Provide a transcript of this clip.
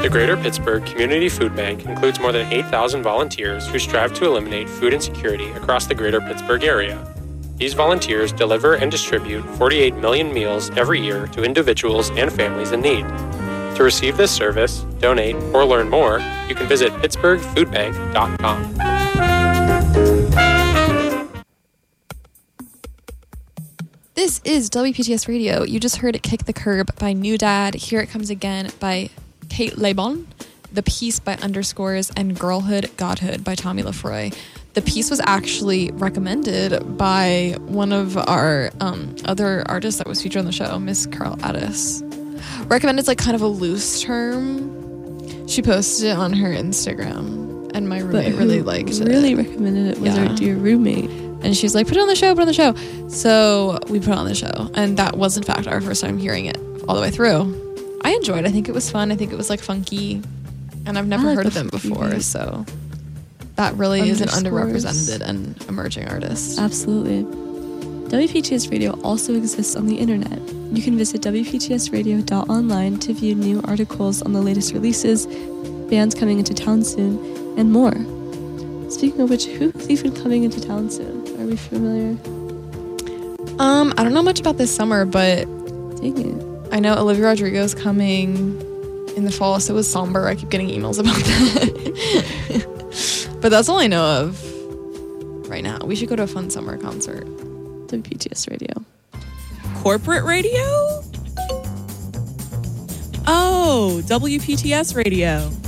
The Greater Pittsburgh Community Food Bank includes more than 8,000 volunteers who strive to eliminate food insecurity across the Greater Pittsburgh area. These volunteers deliver and distribute 48 million meals every year to individuals and families in need. To receive this service, donate, or learn more, you can visit pittsburghfoodbank.com. This is WPTS Radio. You just heard Kick the Curb by New Dad. Here It Comes Again by Kate Lebon. The Piece by Underscores, and Girlhood, Godhood by Tommy Lefroy. The piece was actually recommended by one of our other artists that was featured on the show, Miss Carl Addis. Recommended is like kind of a loose term. She posted it on her Instagram, and my roommate really liked it. Really recommended it was our dear roommate. And she's like, put it on the show, put it on the show. So we put it on the show. And that was, in fact, our first time hearing it all the way through. I enjoyed it. I think it was fun. I think it was, like, funky. And I've never heard of them before. So that really is an underrepresented and emerging artist. Absolutely. WPTS Radio also exists on the internet. You can visit WPTSradio.online to view new articles on the latest releases, bands coming into town soon, and more. Speaking of which, who's even coming into town soon? Are we familiar? I don't know much about this summer, but dang it. I know Olivia Rodrigo's coming in the fall, so was Somber. I keep getting emails about that. But that's all I know of right now. We should go to a fun summer concert. WPTS Radio. Corporate radio? Oh, WPTS Radio.